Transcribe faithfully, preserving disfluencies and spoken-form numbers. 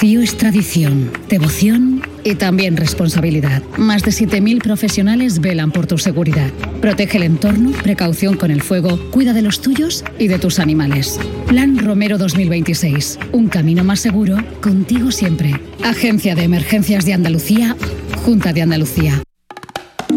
Rocío es tradición, devoción y también responsabilidad. Más de siete mil profesionales velan por tu seguridad. Protege el entorno, precaución con el fuego, cuida de los tuyos y de tus animales. Plan Romero dos mil veintiséis. Un camino más seguro, contigo siempre. Agencia de Emergencias de Andalucía, Junta de Andalucía.